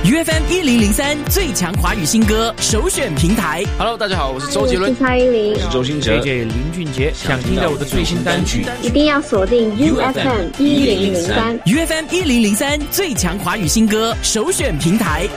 UFM 1003最强华语新歌首选平台。 Hello， 大家好，我是周杰伦， 我是蔡依林， 我是周兴哲， JJ 林俊杰。想听到我的最新单曲， 一定要锁定 UFM 1003。 UFM 1003最强华语新歌首选平台。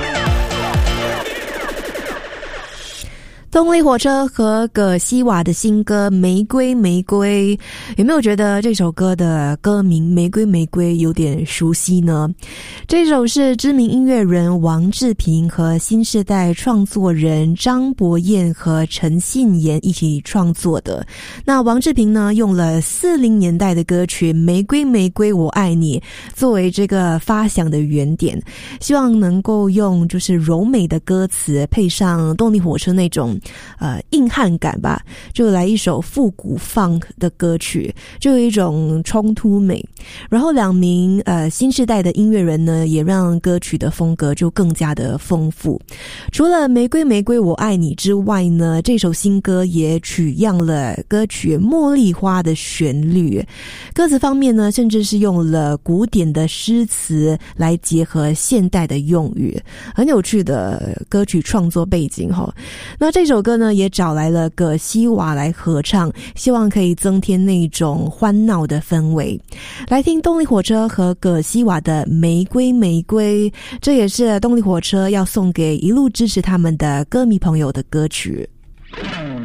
动力火车和葛西瓦的新歌《玫瑰玫瑰》，有没有觉得这首歌的歌名《玫瑰玫瑰》有点熟悉呢？这首是知名音乐人王志平和新世代创作人张博彦和陈信妍一起创作的。那王志平呢，用了40年代的歌曲《玫瑰玫瑰我爱你》作为这个发想的原点，希望能够用就是柔美的歌词配上动力火车那种硬汉感吧，就来一首复古 funk 的歌曲，就有一种冲突美。然后两名新世代的音乐人呢，也让歌曲的风格就更加的丰富。除了玫瑰玫瑰我爱你之外呢，这首新歌也取样了歌曲茉莉花的旋律，歌词方面呢，甚至是用了古典的诗词来结合现代的用语，很有趣的歌曲创作背景齁。那这首歌呢，也找来了葛西瓦来合唱，希望可以增添那种欢闹的氛围。来听动力火车和葛西瓦的玫瑰玫瑰，这也是动力火车要送给一路支持他们的歌迷朋友的歌曲。